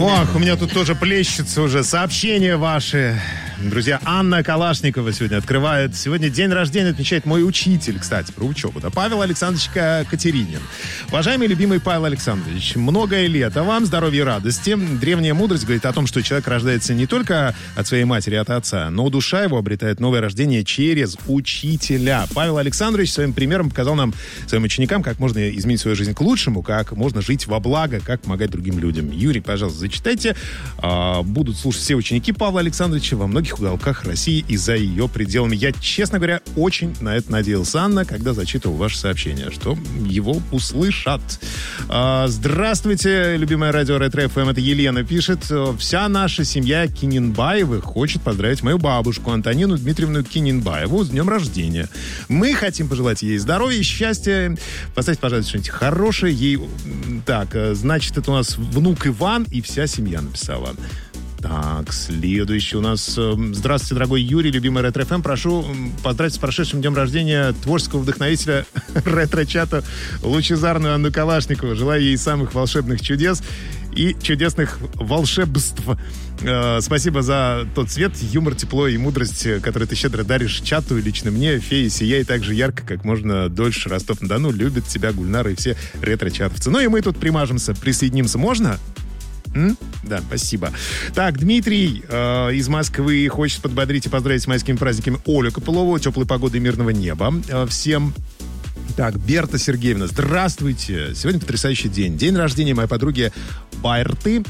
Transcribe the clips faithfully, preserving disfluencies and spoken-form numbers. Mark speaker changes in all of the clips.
Speaker 1: Ох, у меня тут тоже плещется уже сообщения ваши. Друзья, Анна Калашникова сегодня открывает. Сегодня день рождения отмечает мой учитель, кстати, про учебу. Да, Павел Александрович Катеринин. Уважаемый любимый Павел Александрович, многое лет, а вам здоровья и радости. Древняя мудрость говорит о том, что человек рождается не только от своей матери, от отца, но душа его обретает новое рождение через учителя. Павел Александрович своим примером показал нам, своим ученикам, как можно изменить свою жизнь к лучшему, как можно жить во благо, как помогать другим людям. Юрий, пожалуйста, зачитайте. А, будут слушать все ученики Павла Александровича во многих уголках России и за ее пределами. Я, честно говоря, очень на это надеялся, Анна, когда зачитывал ваше сообщение, что его услышат. А, здравствуйте, любимое радио Ретро-эф эм, это Елена пишет. Вся наша семья Кининбаевых хочет поздравить мою бабушку Антонину Дмитриевну Кининбаеву с днем рождения. Мы хотим пожелать ей здоровья и счастья. Поставьте, пожалуйста, что-нибудь хорошее ей. Так, значит, это у нас внук Иван и вся семья написала. Так, следующий у нас. Здравствуйте, дорогой Юрий, любимый Ретро-эф эм. Прошу поздравить с прошедшим днем рождения творческого вдохновителя ретро-чата лучезарную Анну Калашникову. Желаю ей самых волшебных чудес и чудесных волшебств. Э, спасибо за тот свет, юмор, тепло и мудрость, который ты щедро даришь чату и лично мне. Фея, сияй так же ярко, как можно дольше. Ростов-на-Дону любит тебя Гульнара и все ретро-чатовцы. Ну и мы тут примажемся, присоединимся. Можно? М? Да, спасибо. Так, Дмитрий э, из Москвы хочет подбодрить и поздравить с майскими праздниками Олю Копылову. Теплой погоды и мирного неба э, всем. Так, Берта Сергеевна, здравствуйте. Сегодня потрясающий день. День рождения моей подруги Байрты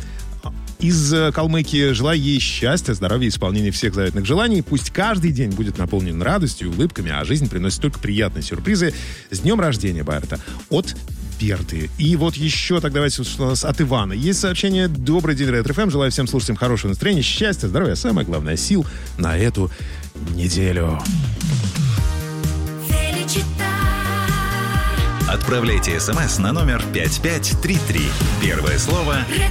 Speaker 1: из Калмыкии. Желаю ей счастья, здоровья и исполнения всех заветных желаний. Пусть каждый день будет наполнен радостью и улыбками, а жизнь приносит только приятные сюрпризы. С днем рождения, Байрта. От Берты. И вот еще, так давайте, что у нас от Ивана. Есть сообщение. Добрый день, Ретро-эф эм. Желаю всем слушателям хорошего настроения, счастья, здоровья, самое главное, сил на эту неделю.
Speaker 2: Отправляйте смс на номер пять пять три три. Первое слово